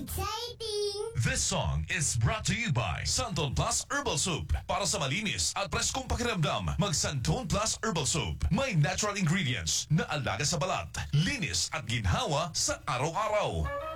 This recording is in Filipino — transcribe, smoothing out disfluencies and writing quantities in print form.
Exciting! This song is brought to you by Santon Plus Herbal Soup. Para sa malinis at preskong pakiramdam, mag Santon Plus Herbal Soup. May natural ingredients na alaga sa balat, linis at ginhawa sa araw-araw.